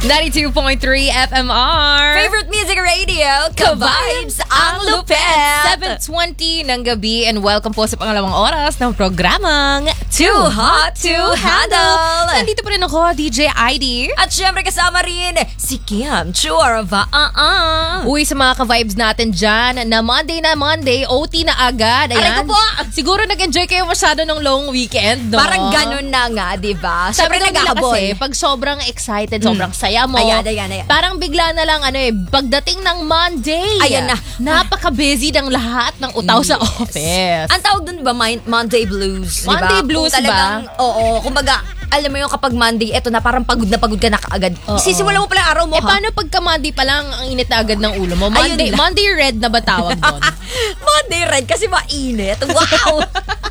92.3 FMR. Favorite Music Radio, Ka-Vibes ang Lupet. 7:20 ng gabi and welcome po sa pangalawang oras ng programang Too Hot to Handle. Nandito pa rin ako, DJ ID. At syempre kasama rin si Kim Chuarva. Uy, sa mga ka-vibes natin dyan, na Monday, OT na agad. Aray ko po! Siguro nag-enjoy kayo masyado ng long weekend, no? Parang ganun na nga, diba? Sabi Syempre nila nagkakaboy. kasi, pag sobrang excited, sobrang saya mo, Ayan. parang bigla na lang, pagdating ng Monday, Ayan na. Napaka-busy ng lahat ng utaw sa office. Ang tawag dun ba, Monday Blues? Monday diba? Blues Kung talagang, ba? Oo, kumbaga, alam mo yung kapag Monday, eto na parang pagod ka na kaagad. Oo. Sisimulan mo pala yung araw mo, ha? Paano pagka Monday pa lang, ang init na agad ng ulo mo? Ayun na. Monday red na ba tawag doon? Monday red kasi mainit. Wow!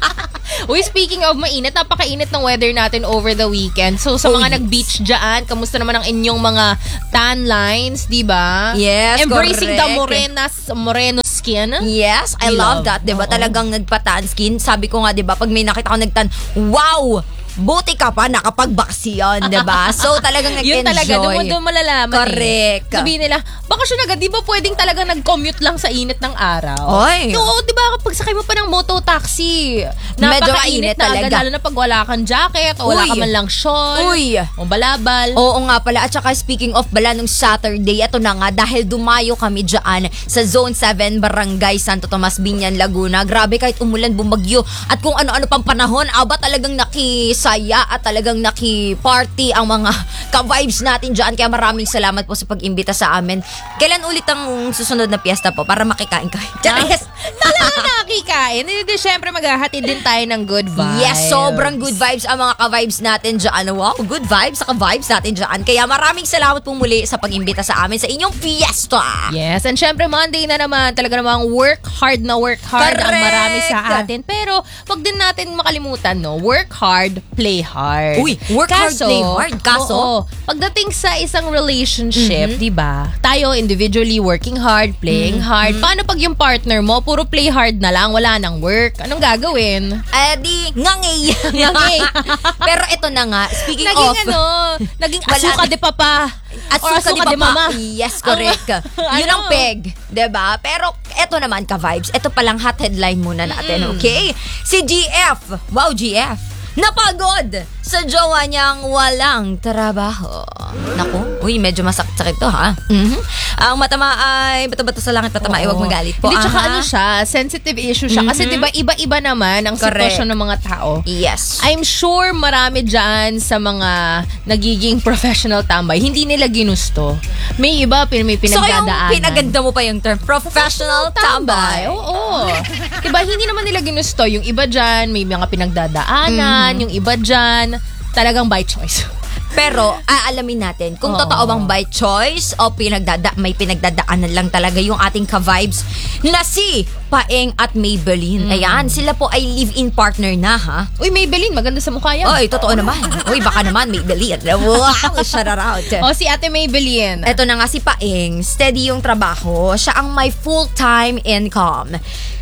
Uy, speaking of mainit, napakainit ng weather natin over the weekend. So, sa mga nag-beach dyan, kamusta naman ang inyong mga tan lines, di ba? Yes, Embracing correct. the moreno skin. Yes, I love that, 'di ba? Oo. Talagang nagpa-tan skin. Sabi ko nga, 'di ba, pag may nakita ko nagtan, wow! Buti ka pa nakapag-vaksyon, 'di ba? So talagang nag-enjoy. Yun talaga, doon malalaman. Correct. Sabihin nila, bakasyon agad, di ba pwedeng talaga nag-commute lang sa init ng araw? Oy. Oo, di ba kapag sakay mo pa ng moto taxi, Medyo napakainit mainit na agad, talaga. lalo na pag wala kang jacket o wala Uy. ka man lang shawl Uy. o balabal. Oo nga pala. At saka speaking of bala, nung Saturday, ito na nga, dahil dumayo kami dyan sa Zone 7, Barangay Santo Tomas, Binyan, Laguna. Grabe, kahit umulan, bumagyo, at kung ano-ano pang panahon, talagang nakisaya at talagang naki-party ang mga ka-vibes natin dyan. Kaya maraming salamat po sa pag-imbita sa amin. Kailan ulit ang susunod na piyesta po para makikain kayo? Charis! Talaga nakikain. Hindi, syempre maghahatid din tayo ng good vibes. Yes, sobrang good vibes ang mga ka-vibes natin dyan. Wow, good vibes sa ka-vibes natin dyan. Kaya maraming salamat po muli sa pag-imbita sa amin sa inyong fiesta. Yes, and syempre Monday na naman, talaga namang work hard ang Correct. marami sa atin. Pero wag din natin makalimutan, no? Work hard, play hard. Uy, work hard, play hard. Kaso? Oo, pagdating sa isang relationship, di ba? Tayo individually working hard, playing hard. Paano pag yung partner mo, puro play hard na lang, wala nang work? Anong gagawin? Di, ngangay. Ngangay. Pero ito na nga, speaking Naging of... naging Wala asuka na. de papa. Or Asuka di mama. Yes, correct. Yun ang Ano? peg. 'Di ba? Pero eto naman ka-vibes. Ito palang hot headline muna natin, okay? Si GF. Wow, GF. Napagod sa jowa niyang walang trabaho. Naku, uy, medyo masakit to, ha? Ang matama ay bato-bato sa langit, matama ay huwag magalit po. Hindi, tsaka Aha. ano siya, sensitive issue siya. Kasi diba, iba-iba naman ang Correct. sitwasyon ng mga tao. Yes. I'm sure marami dyan sa mga nagiging professional tambay, hindi nila ginusto. May iba, may So yung pinagdadaanan. pinaganda mo pa yung term, professional tambay. Oo. Diba, hindi naman nila ginusto. Yung iba dyan, may mga pinagdadaanan. Yung iba dyan, talagang by choice. Pero aalamin natin kung Oo. totoo bang by choice o may pinagdadaanan lang talaga yung ating ka-vibes na si Paeng at Maybelline. Ayan, sila po ay live-in partner na, ha? Uy, Maybelline, maganda sa mukha yan. Oy, totoo naman. Uy, baka naman Maybelline. Wow, shout out. O, si Ate Maybelline. Eto na nga si Paeng, steady yung trabaho. Siya ang may full-time income.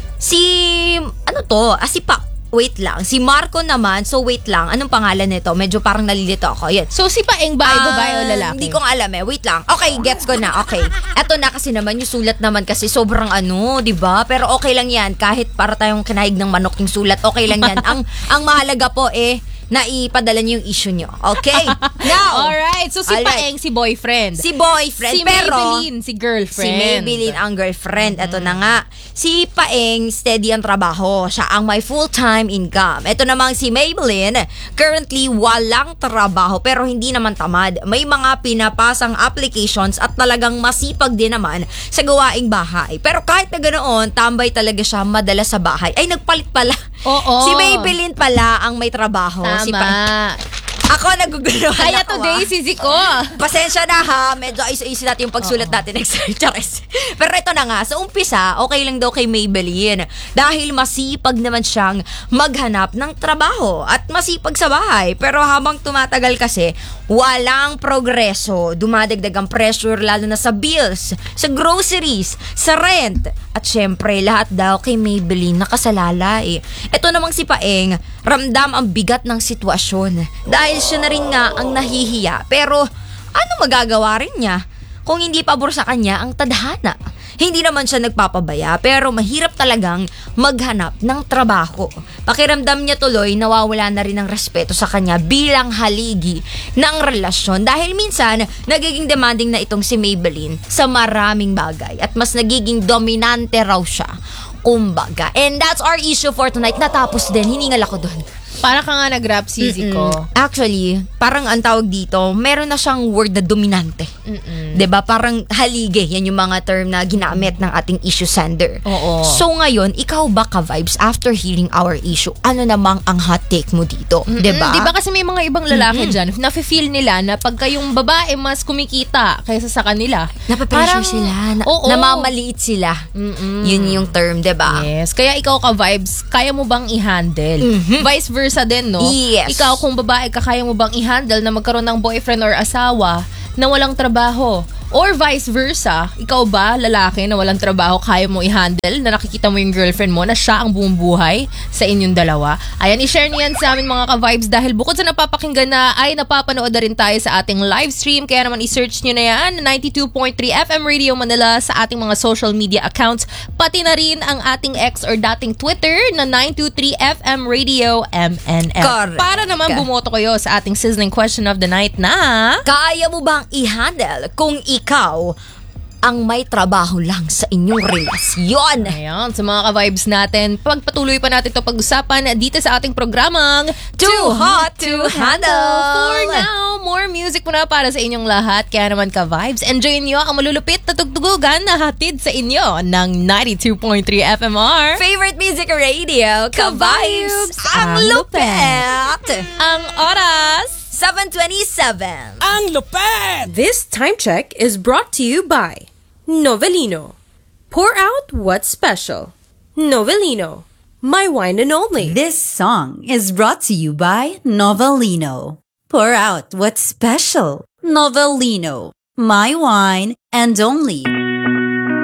Wait lang. Si Marco naman, so wait lang. Anong pangalan nito? Medyo parang nalilito ako. Yan. So, si Paeng ba ay babae o lalaki? Hindi ko nga alam eh. Wait lang. Okay, gets ko na. Okay. Eto na kasi naman, yung sulat naman kasi sobrang diba? Pero okay lang yan. Kahit para tayong kinahig ng manok yung sulat, okay lang yan. ang mahalaga po na ipadala niyo yung issue niyo. Okay? Now, alright. So, si Alright. Paeng, si boyfriend. si boyfriend. Si pero, Maybelline, si girlfriend. Si Maybelline ang girlfriend. Ito na nga. Si Paeng, steady ang trabaho. Siya ang may full-time income. Ito namang si Maybelline, currently walang trabaho pero hindi naman tamad. May mga pinapasang applications at talagang masipag din naman sa gawaing bahay. Pero kahit na ganoon, tambay talaga siya madalas sa bahay. Ay, nagpalit pala. Oo. Si Maybelline pala ang may trabaho. Tama. Si Ako naguguluhan Kaya ako, today, Sisi ko. Pasensya na ha, medyo ayos-ayos natin yung pagsulat natin next Charis. Pero ito na nga, sa umpisa, okay lang daw kay Maybelline dahil masipag naman siyang maghanap ng trabaho at masipag sa bahay. Pero habang tumatagal kasi, walang progreso. Dumadagdag ang pressure lalo na sa bills, sa groceries, sa rent. At syempre, lahat daw kay Maybelline nakasalala eh. Ito namang si Paeng, ramdam ang bigat ng sitwasyon dahil siya na rin nga ang nahihiya. Pero ano magagawa rin niya kung hindi pabor sa kanya ang tadhana? Hindi naman siya nagpapabaya pero mahirap talagang maghanap ng trabaho. Pakiramdam niya tuloy nawawala na rin ng respeto sa kanya bilang haligi ng relasyon dahil minsan nagiging demanding na itong si Maybelline sa maraming bagay at mas nagiging dominante raw siya. Kumbaga. And that's our issue for tonight. Natapos din. Hiningal ako doon. Para ka nga nag-rap sisi ko. Actually, parang ang tawag dito, meron na siyang word na dominante. 'Di ba? Parang halige. Yan yung mga term na ginamit ng ating issue sender. Oo. So ngayon, ikaw ba ka-vibes after hearing our issue? Ano namang ang hot take mo dito? 'Di ba? 'Di ba kasi may mga ibang lalaki dyan, nafe-feel nila na pagka yung babae mas kumikita kaysa sa kanila. Napapressure sila. Namamaliit sila. Yun yung term, 'di ba? Yes. Kaya ikaw ka-vibes, kaya mo bang i-handle? Vice versa din, no? Yes. Ikaw, kung babae ka, kaya mo bang i-handle na magkaroon ng boyfriend or asawa na walang trabaho? Or vice versa, ikaw ba, lalaki na walang trabaho, kaya mo i-handle na nakikita mo yung girlfriend mo na siya ang bumubuhay sa inyong dalawa? Ayan, i-share niyan sa amin mga ka-vibes dahil bukod sa napapakinggan na ay napapanood na rin tayo sa ating live stream. Kaya naman i-search nyo na yan, 92.3 FM Radio Manila sa ating mga social media accounts. Pati na rin ang ating ex or dating Twitter na 923 FM Radio MNF. Correct. Para naman bumoto kayo sa ating sizzling question of the night na... Kaya mo bang i-handle kung ikaw ang may trabaho lang sa inyong relasyon? Ayan, sa mga ka-vibes natin, pagpatuloy pa natin ito pag-usapan dito sa ating programang Too Hot to Handle. For now, more music muna para sa inyong lahat. Kaya naman ka-vibes, enjoy nyo ang malulupit na tugtugugan na hatid sa inyo ng 92.3 FMR. Favorite Music Radio, ka-vibes, ang lupet! Ang oras, 7:27. Ang lupet! This time check is brought to you by Novelino. Pour out what's special. Novelino, my wine and only. This song is brought to you by Novelino. Pour out what's special. Novelino, my wine and only.